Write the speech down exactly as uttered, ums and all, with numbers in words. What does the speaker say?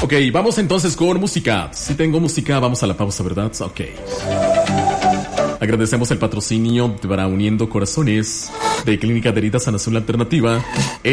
Ok, vamos entonces con música. Si tengo música, vamos a la pausa, ¿verdad? Ok. Agradecemos el patrocinio para Uniendo Corazones de Clínica de Heridas Sanación Alternativa.